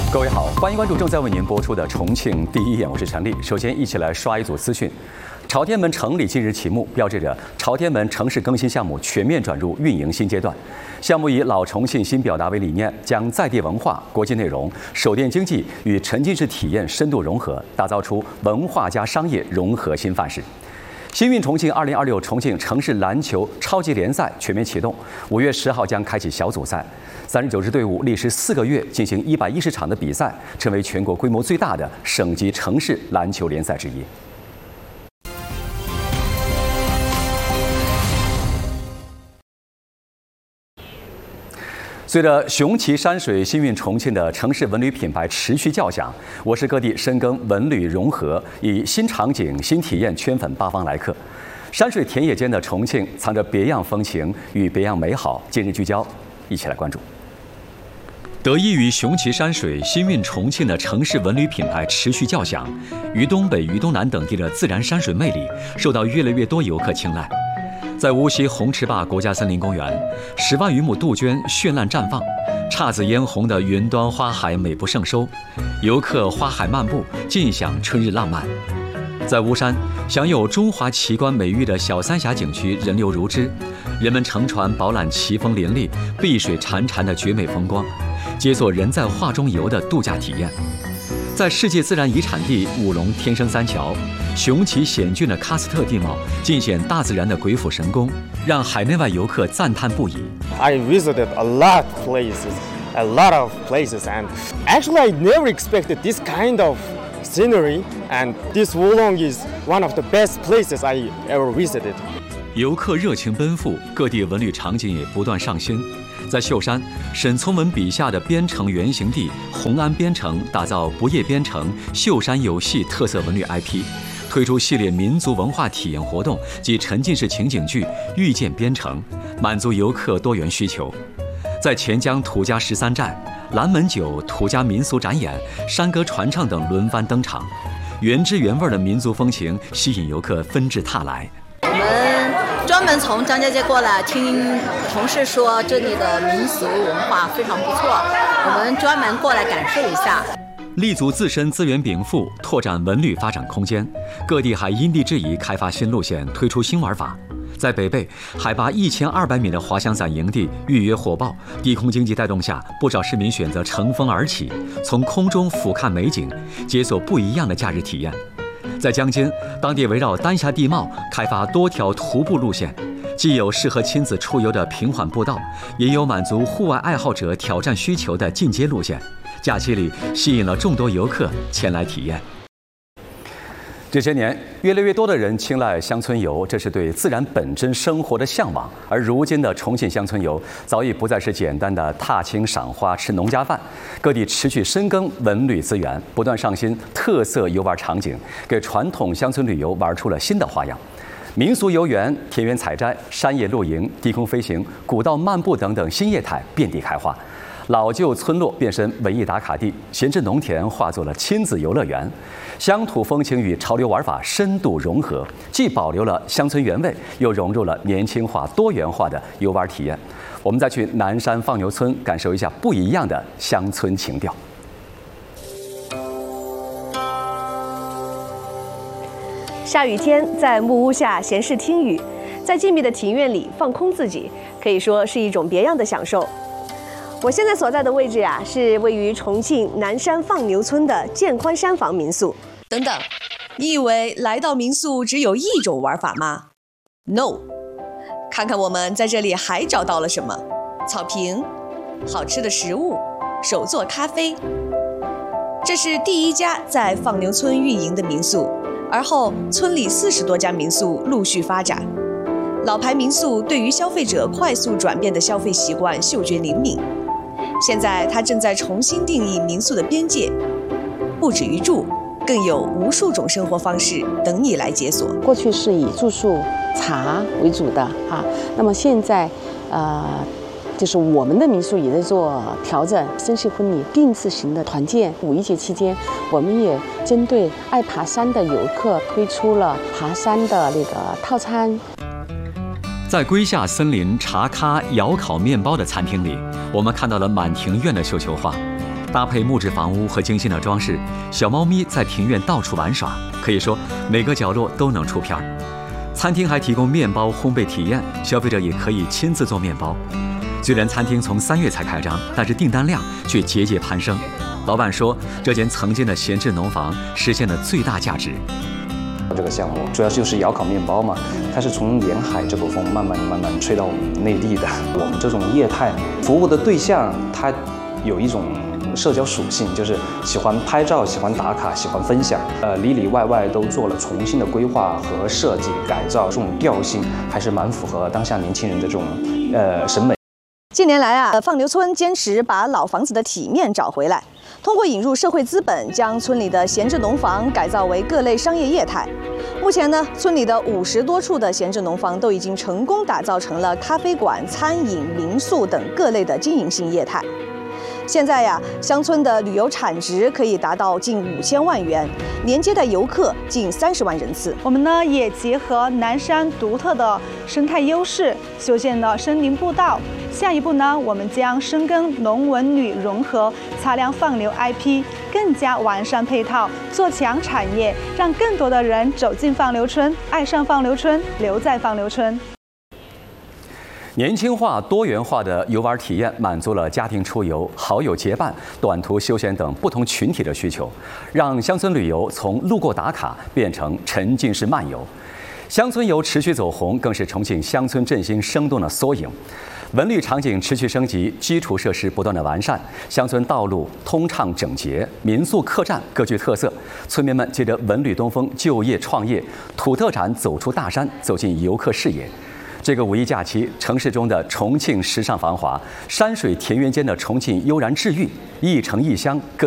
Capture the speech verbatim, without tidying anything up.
各位好，欢迎关注正在为您播出的《重庆第一眼》，我是陈丽。首先，一起来刷一组资讯。朝天门城里近日启幕，标志着朝天门城市更新项目全面转入运营新阶段。项目以老重庆新表达为理念，将在地文化、国际内容、手电经济与沉浸式体验深度融合，打造出文化加商业融合新范式。新运重庆二零二六重庆城市篮球超级联赛全面启动，五月十号将开启小组赛。三十九支队伍历时四个月进行一百一十场的比赛，成为全国规模最大的省级城市篮球联赛之一。随着雄奇山水新运重庆的城市文旅品牌持续叫响，我市各地深耕文旅融合，以新场景、新体验圈粉八方来客。山水田野间的重庆，藏着别样风情与别样美好。今日聚焦，一起来关注。得益于雄奇山水，新运重庆的城市文旅品牌持续叫响，渝东北、渝东南等地的自然山水魅力受到越来越多游客青睐。在无锡红池坝国家森林公园，十万余亩杜鹃绚烂绽放，姹紫嫣红的云端花海美不胜收，游客花海漫步，尽享春日浪漫。在巫山，享有中华奇观美誉的小三峡景区人流如织，人们乘船饱览奇峰林立、碧水潺潺的绝美风光，解锁人在画中游的度假体验。在世界自然遗产地武隆天生三桥，雄奇险峻的喀斯特地貌尽显大自然的鬼斧神工，让海内外游客赞叹不已。 I visited a lot of places, a lot of places, and actually I never expected this kind of scenery, and this Wulong is one of the best places I ever visited. 游客热情奔赴，各地文旅场景也不断上新。在秀山，沈从文笔下的边城原型地红安边城打造不夜边城秀山游戏特色文旅 I P， 推出系列民族文化体验活动及沉浸式情景剧《遇见边城》，满足游客多元需求。在钱江土家十三寨、蓝门酒土家民俗展演、山歌传唱等轮番登场，原汁原味的民族风情吸引游客纷至沓来。 我们专门从张家界过来，听同事说这里的民俗文化非常不错，我们专门过来感受一下。 立足自身资源禀赋，拓展文旅发展空间，各地还因地制宜开发新路线，推出新玩法。在北碚，海拔一千二百米的滑翔伞营地预约火爆，低空经济带动下，不少市民选择乘风而起，从空中俯瞰美景，解锁不一样的假日体验。在江津，当地围绕丹霞地貌开发多条徒步路线，既有适合亲子出游的平缓步道，也有满足户外爱好者挑战需求的进阶路线。假期里吸引了众多游客前来体验。这些年，越来越多的人青睐乡村游，这是对自然本真生活的向往。而如今的重庆乡村游，早已不再是简单的踏青赏花吃农家饭，各地持续深耕文旅资源，不断上新特色游玩场景，给传统乡村旅游玩出了新的花样。民俗游园、田园采摘、山野露营、低空飞行、古道漫步等等新业态遍地开花。老旧村落变身文艺打卡地，闲置农田化作了亲子游乐园，乡土风情与潮流玩法深度融合，既保留了乡村原味，又融入了年轻化、多元化的游玩体验。我们再去南山放牛村感受一下不一样的乡村情调。 下雨天，在木屋下闲适听雨，在静谧的庭院里放空自己，可以说是一种别样的享受。我现在所在的位置呀、啊，是位于重庆南山放牛村的建宽山房民宿。 等等，你以为来到民宿只有一种玩法吗 ？No， 看看我们在这里还找到了什么：草坪、好吃的食物、手做咖啡。这是第一家在放牛村运营的民宿，而后村里四十多家民宿陆续发展。老牌民宿对于消费者快速转变的消费习惯嗅觉灵敏。现在，它正在重新定义民宿的边界，不止于住，更有无数种生活方式等你来解锁。 过去是以住宿、茶为主的啊，那么现在，呃，就是我们的民宿也在做调整，绅士婚礼、定制型的团建。五一节期间，我们也针对爱爬山的游客推出了爬山的那个套餐。 在归夏森林茶咖窑烤面包的餐厅里，我们看到了满庭院的绣球花。 搭配木质房屋和精心的装饰，小猫咪在庭院到处玩耍，可以说每个角落都能出片儿。餐厅还提供面包烘焙体验，消费者也可以亲自做面包。虽然餐厅从三月才开张，但是订单量却节节攀升。老板说，这间曾经的闲置农房实现了最大价值。 这个项目主要就是窑烤面包嘛，它是从沿海这股风慢慢慢慢吹到我们内地的。我们这种业态服务的对象，它有一种社交属性，就是喜欢拍照、喜欢打卡、喜欢分享。呃，里里外外都做了重新的规划和设计改造，这种调性还是蛮符合当下年轻人的这种呃审美。 近年来啊，放牛村坚持把老房子的体面找回来，通过引入社会资本，将村里的闲置农房改造为各类商业业态。目前呢，村里的五十多处的闲置农房都已经成功打造成了咖啡馆、餐饮、民宿等各类的经营性业态。现在呀，乡村的旅游产值可以达到近五千万元，年接待游客近三十万人次。 我们呢也结合南山独特的生态优势，修建了森林步道。下一步呢，我们将深耕农文旅融合，擦亮放牛 I P， 更加完善配套，做强产业，让更多的人走进放牛村，爱上放牛村，留在放牛村。 年轻化、多元化的游玩体验满足了家庭出游、好友结伴、短途休闲等不同群体的需求，让乡村旅游从路过打卡变成沉浸式漫游。乡村游持续走红，更是重庆乡村振兴生动的缩影。文旅场景持续升级，基础设施不断的完善，乡村道路通畅整洁，民宿客栈各具特色。村民们借着文旅东风就业创业，土特产走出大山，走进游客视野。这个五一假期，城市中的重庆时尚繁华，山水田园间的重庆悠然治愈，一城一乡各